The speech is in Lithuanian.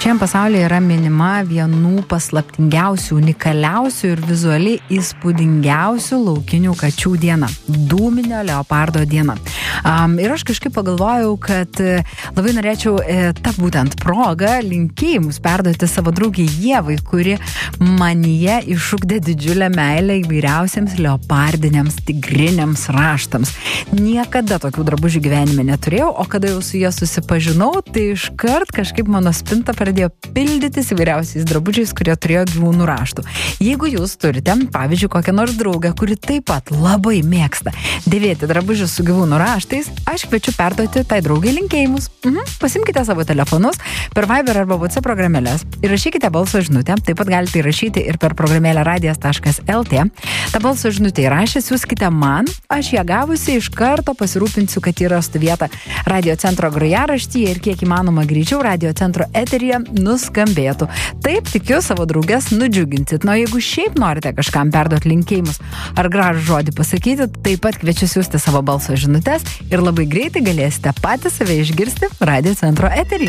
Šiandien pasaulyje yra minima vienų paslaptingiausių, unikaliausių ir vizualiai įspūdingiausių laukinių kačių diena – dūminio leopardo diena. Ir aš kažkaip pagalvojau, kad labai norėčiau tą būtent progą linkėjimus perduoti savo draugiai Ievai, kuri manyje išugdė didžiulę meilę įvairiausiems leopardiniams, tigriniams raštams. Niekada tokių drabužių gyvenime neturėjau, o kada jau su jie susipažinau, tai iškart kažkaip mano spinta pradėjo pildytis įvairiausiais drabužiais, kurie turėjo gyvūnų raštų. Jeigu jūs turite, pavyzdžiui, kokią nors draugę, kuri taip pat labai mėgsta dėvėti drabužius su gyvūnų raštais, aš kviečiu perduoti tai draugai linkėjimus. Pasimkite savo telefonus per Viber arba WhatsApp programėlės ir rašykite balso žinutę. Taip pat galite įrašyti ir per programėlę radijas.lt. Ta balso žinutė įrašę, siųskite man, aš ją gavusi iš karto pasirūpinsiu, kad ji rastų vietą Radio Centro grojaraštyje ir kiek įmanoma greičiau Radio Centro eteryje nuskambėtų. Taip, tikiu, savo draugės nudžiuginsit. Jeigu šiaip norite kažkam perduoti linkėjimus ar gražų žodį pasakyti, taip pat kviečiu siųsti savo balso žinutes ir labai greitai galėsite patys save išgirsti Radio Centro eteryje.